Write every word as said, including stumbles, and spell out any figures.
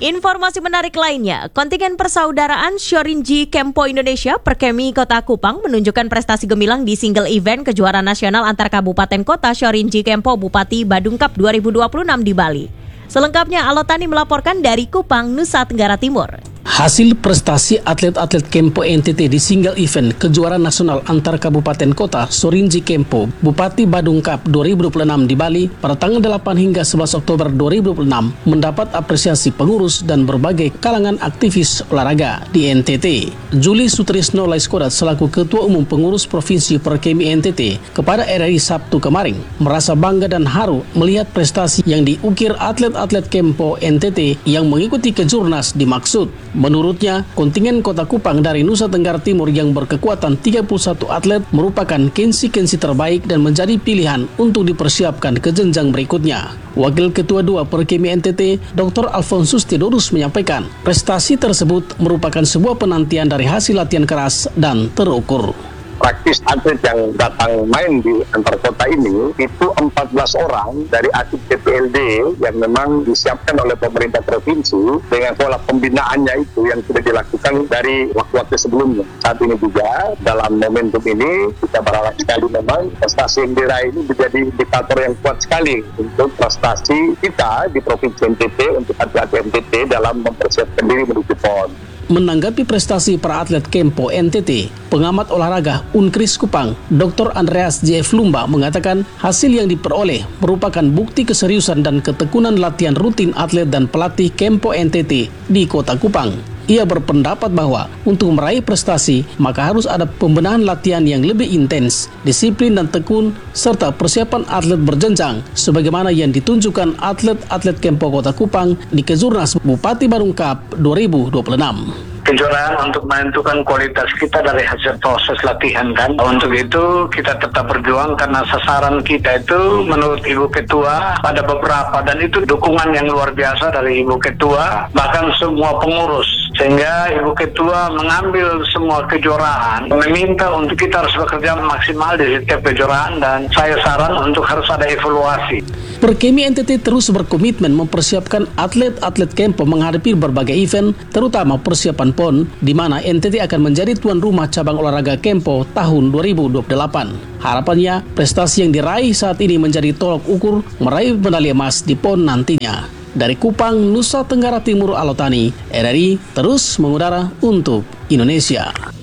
Informasi menarik lainnya, kontingen persaudaraan Shorinji Kempo Indonesia Perkemi Kota Kupang menunjukkan prestasi gemilang di single event kejuaraan nasional antar kabupaten kota Shorinji Kempo Bupati Badung Cup dua ribu dua puluh enam di Bali. Selengkapnya Alotani melaporkan dari Kupang, Nusa Tenggara Timur. Hasil prestasi atlet-atlet Kempo N T T di single event kejuaraan nasional antar kabupaten kota Shorinji Kempo Bupati Badung Cup dua ribu dua puluh enam di Bali pada tanggal delapan hingga sebelas Oktober dua ribu dua puluh enam mendapat apresiasi pengurus dan berbagai kalangan aktivis olahraga di N T T. Juli Sutrisno Laiskodat selaku Ketua Umum Pengurus Provinsi Perkemi N T T kepada R R I Sabtu kemarin merasa bangga dan haru melihat prestasi yang diukir atlet-atlet Kempo N T T yang mengikuti kejurnas dimaksud. Menurutnya, kontingen Kota Kupang dari Nusa Tenggara Timur yang berkekuatan tiga puluh satu atlet merupakan kensi-kensi terbaik dan menjadi pilihan untuk dipersiapkan ke jenjang berikutnya. Wakil Ketua dua Perkemi N T T, Doktor Alfonsus Theodorus menyampaikan, prestasi tersebut merupakan sebuah penantian dari hasil latihan keras dan terukur. Praktis atlet yang datang main di antar kota ini itu empat belas orang dari atlet P P L D yang memang disiapkan oleh pemerintah provinsi dengan pola pembinaannya itu yang sudah dilakukan dari waktu-waktu sebelumnya. Saat ini juga dalam momentum ini kita berharap sekali memang prestasi yang diraih ini menjadi indikator yang kuat sekali untuk prestasi kita di Provinsi N T T untuk atlet N T T dalam mempersiapkan diri menuju P O N. Menanggapi prestasi para atlet Kempo N T T, pengamat olahraga Unkris Kupang, Doktor Andreas J F Lumba mengatakan hasil yang diperoleh merupakan bukti keseriusan dan ketekunan latihan rutin atlet dan pelatih Kempo N T T di Kota Kupang. Ia berpendapat bahwa untuk meraih prestasi, maka harus ada pembenahan latihan yang lebih intens, disiplin dan tekun, serta persiapan atlet berjenjang, sebagaimana yang ditunjukkan atlet-atlet Kempo Kota Kupang di Kejurnas Bupati Badung Cup dua ribu dua puluh enam. Kejuaraan untuk menentukan kualitas kita dari hasil proses latihan kan. Untuk itu kita tetap berjuang karena sasaran kita itu menurut Ibu Ketua ada beberapa dan itu dukungan yang luar biasa dari Ibu Ketua bahkan semua pengurus. Sehingga Ibu Ketua mengambil semua kejuaraan, meminta untuk kita harus bekerja maksimal di setiap kejuaraan dan saya saran untuk harus ada evaluasi. Perkemi N T T terus berkomitmen mempersiapkan atlet-atlet Kempo menghadapi berbagai event, terutama persiapan P O N, di mana N T T akan menjadi tuan rumah cabang olahraga Kempo tahun dua ribu dua puluh delapan. Harapannya, prestasi yang diraih saat ini menjadi tolok ukur meraih medali emas di P O N nantinya. Dari Kupang, Nusa Tenggara Timur, Alotani, R R I terus mengudara untuk Indonesia.